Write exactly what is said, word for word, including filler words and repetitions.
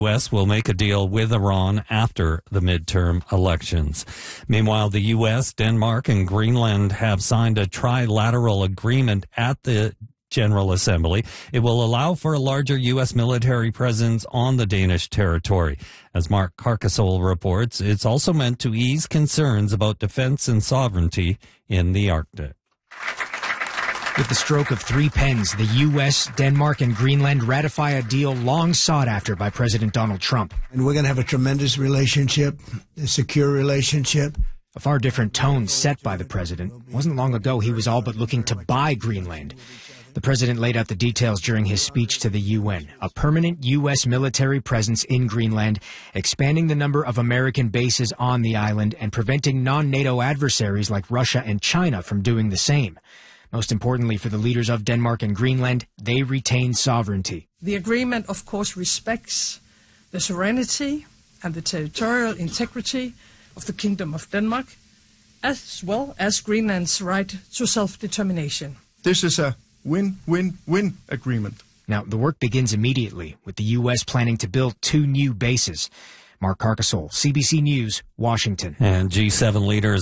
U S will make a deal with Iran after the midterm elections. Meanwhile, the U S, Denmark, and Greenland have signed a trilateral agreement at the General Assembly. It will allow for a larger U S military presence on the Danish territory. As Mark Carcassol reports, it's also meant to ease concerns about defense and sovereignty in the Arctic. With the stroke of three pens, the U S, Denmark, and Greenland ratify a deal long sought after by President Donald Trump. And we're going to have a tremendous relationship, a secure relationship. A far different tone set by the president. It wasn't long ago he was all but looking to buy Greenland. The president laid out the details during his speech to the U N. A permanent U S military presence in Greenland, expanding the number of American bases on the island, and preventing non-NATO adversaries like Russia and China from doing the same. Most importantly for the leaders of Denmark and Greenland, they retain sovereignty. The agreement, of course, respects the sovereignty and the territorial integrity of the Kingdom of Denmark, as well as Greenland's right to self-determination. This is a win-win-win agreement. Now, the work begins immediately, with the U S planning to build two new bases. Mark Carcassol, C B C News, Washington. And G seven leaders